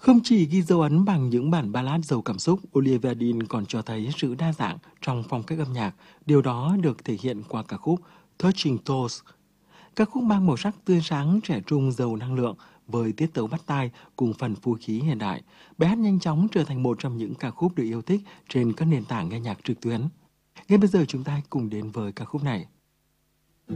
Không chỉ ghi dấu ấn bằng những bản ballad giàu cảm xúc, Olivia Dean còn cho thấy sự đa dạng trong phong cách âm nhạc. Điều đó được thể hiện qua ca khúc Touching Toes. Ca khúc mang màu sắc tươi sáng, trẻ trung, giàu năng lượng với tiết tấu bắt tai cùng phần phối khí hiện đại. Bài hát nhanh chóng trở thành một trong những ca khúc được yêu thích trên các nền tảng nghe nhạc trực tuyến. Ngay bây giờ chúng ta cùng đến với ca khúc này.